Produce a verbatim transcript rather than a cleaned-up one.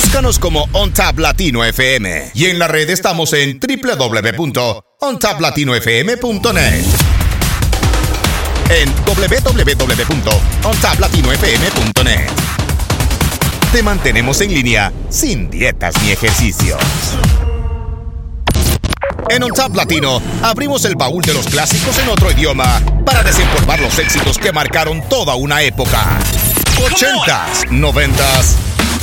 Búscanos como OnTap Latino F M y en la red estamos en doble u doble u doble u punto on tap latino f m punto net. En doble u doble u doble u punto on tap latino f m punto net. Te mantenemos en línea sin dietas ni ejercicios. En OnTap Latino abrimos el baúl de los clásicos en otro idioma para desempolvar los éxitos que marcaron toda una época. ochentas, noventas